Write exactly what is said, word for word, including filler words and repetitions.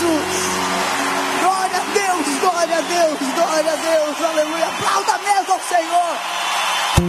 Jesus. Glória a Deus, glória a Deus, glória a Deus, aleluia. Aplauda mesmo ao Senhor.